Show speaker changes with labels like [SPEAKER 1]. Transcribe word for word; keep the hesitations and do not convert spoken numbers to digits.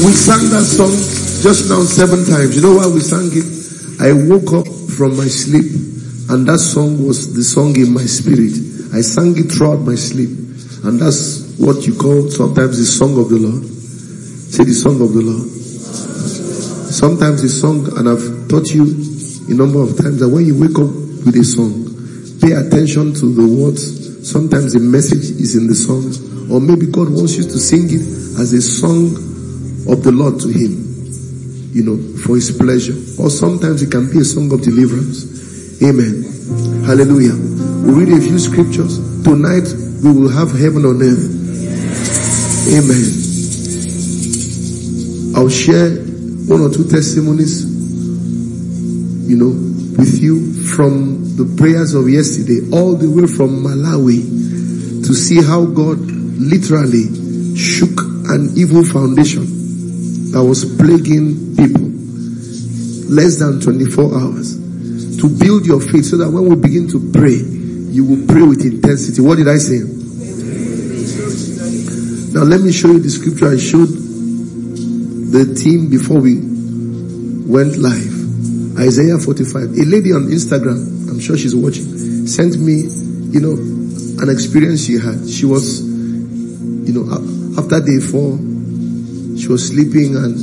[SPEAKER 1] We sang that song just now seven times. You know why we sang it? I woke up from my sleep and that song was the song in my spirit. I sang it throughout my sleep. And that's what you call sometimes the song of the Lord. Say the song of the Lord. Sometimes the song, and I've taught you a number of times that when you wake up with a song, pay attention to the words. Sometimes the message is in the song, or maybe God wants you to sing it as a song of the Lord to Him, you know, for His pleasure. Or sometimes it can be a song of deliverance. Amen. Hallelujah. We'll read a few scriptures. Tonight we will have heaven on earth. Amen. I'll share one or two testimonies, you know, with you from the prayers of yesterday, all the way from Malawi, to see how God literally shook an evil foundation that was plaguing people. Less than twenty-four hours to build your faith so that when we begin to pray, you will pray with intensity. What did I say? Now let me show you the scripture I showed the team before we went live. Isaiah forty-five. A lady on Instagram, I'm sure she's watching, sent me, you know, an experience she had. She was, you know, after day four, she was sleeping and